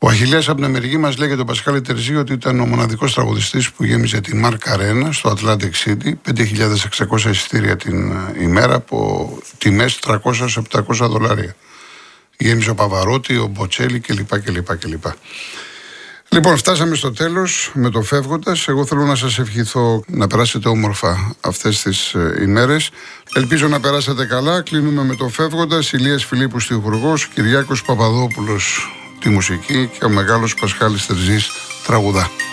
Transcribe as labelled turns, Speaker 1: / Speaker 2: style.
Speaker 1: Ο Αχιλλέας από την Αμερική μας λέει για τον Πασχάλη Τερζή ότι ήταν ο μοναδικός τραγουδιστής που γέμιζε τη Mark Arena στο Atlantic City, 5.600 εισιτήρια την ημέρα από τιμές $300-700. Γέμιζε ο Παβαρότη, ο Μποτσέλη κλπ. Λοιπόν, φτάσαμε στο τέλος με το φεύγοντας. Εγώ θέλω να σας ευχηθώ να περάσετε όμορφα αυτές τις ημέρες. Ελπίζω να περάσετε καλά. Κλείνουμε με το φεύγοντας. Ηλίας Φιλίππου στιχουργός, Κυριάκος Παπαδόπουλος τη μουσική και ο μεγάλος Πασχάλης Τερζής τραγουδά.